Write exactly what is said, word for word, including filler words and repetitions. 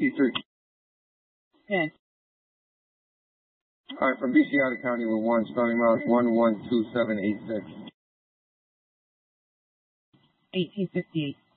T three. Okay. All right, from B C out of county with one, starting route one one two seven eight six. eighteen fifty-eight.